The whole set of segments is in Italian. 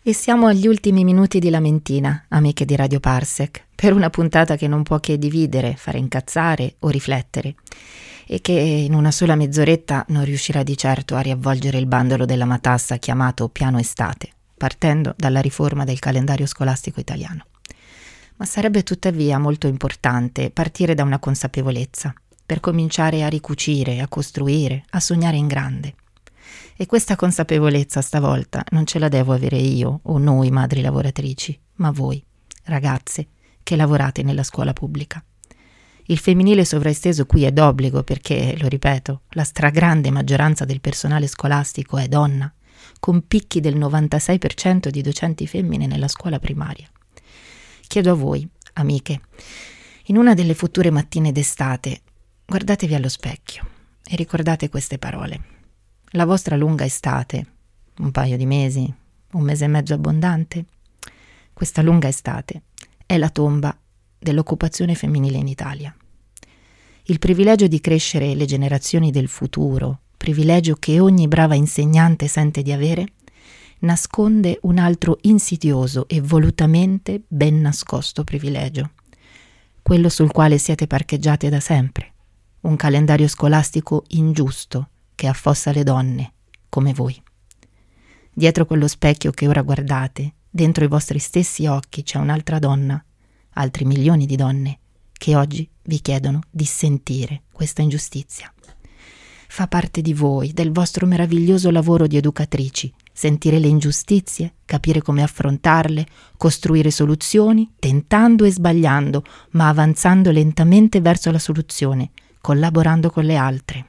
E siamo agli ultimi minuti di Lamentina, amiche di Radio Parsec, per una puntata che non può che dividere, fare incazzare o riflettere, e che in una sola mezz'oretta non riuscirà di certo a riavvolgere il bandolo della matassa chiamato Piano Estate, partendo dalla riforma del calendario scolastico italiano. Ma sarebbe tuttavia molto importante partire da una consapevolezza, per cominciare a ricucire, a costruire, a sognare in grande. E questa consapevolezza stavolta non ce la devo avere io o noi madri lavoratrici, ma voi, ragazze, che lavorate nella scuola pubblica. Il femminile sovraesteso qui è d'obbligo perché, lo ripeto, la stragrande maggioranza del personale scolastico è donna, con picchi del 96% di docenti femmine nella scuola primaria. Chiedo a voi, amiche, in una delle future mattine d'estate, guardatevi allo specchio e ricordate queste parole. La vostra lunga estate, un paio di mesi, un mese e mezzo abbondante, questa lunga estate è la tomba dell'occupazione femminile in Italia. Il privilegio di crescere le generazioni del futuro, privilegio che ogni brava insegnante sente di avere, nasconde un altro insidioso e volutamente ben nascosto privilegio, quello sul quale siete parcheggiate da sempre, un calendario scolastico ingiusto che affossa le donne, come voi. Dietro quello specchio che ora guardate, dentro i vostri stessi occhi c'è un'altra donna, altri milioni di donne, che oggi vi chiedono di sentire questa ingiustizia. Fa parte di voi, del vostro meraviglioso lavoro di educatrici, sentire le ingiustizie, capire come affrontarle, costruire soluzioni, tentando e sbagliando, ma avanzando lentamente verso la soluzione, collaborando con le altre.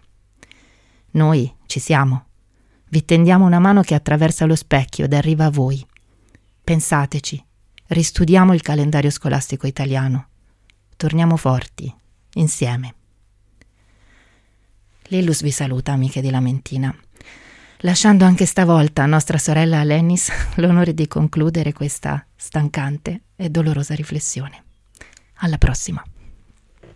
Noi ci siamo. Vi tendiamo una mano che attraversa lo specchio ed arriva a voi. Pensateci, ristudiamo il calendario scolastico italiano. Torniamo forti, insieme. Lillus vi saluta, amiche di Lamentina, lasciando anche stavolta a nostra sorella Alenis l'onore di concludere questa stancante e dolorosa riflessione. Alla prossima.